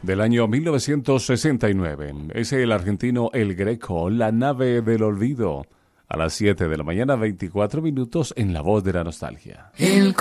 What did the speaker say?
del año 1969. Es el argentino El Greco, La nave del olvido. A las 7 de la mañana, 24 minutos en La Voz de la Nostalgia.